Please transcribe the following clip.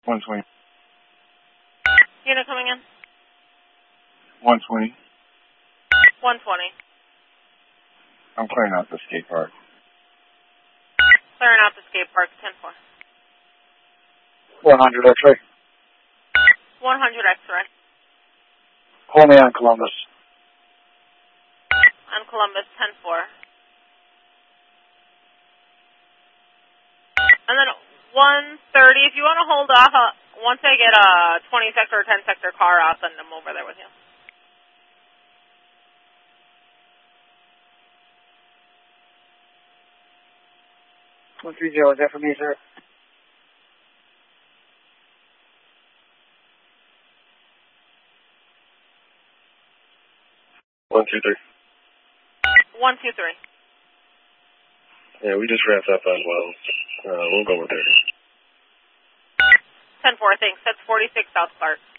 120. Unit coming in. 120. 120. I'm clearing out the skate park. Clearing out the skate park, 10-4. 100 X-ray. 100 X-ray. Call me on Columbus. On Columbus, 10-4. And then 130, if you want to hold off, once I get a 20 sector or 10 sector car, I'll send them over there with you. One 30, is that for me, sir? One, two, three. 1, 2, 3. Yeah, we just wrapped up on Wells. We'll go with 30. 10-4, thanks. That's 46 South Clark.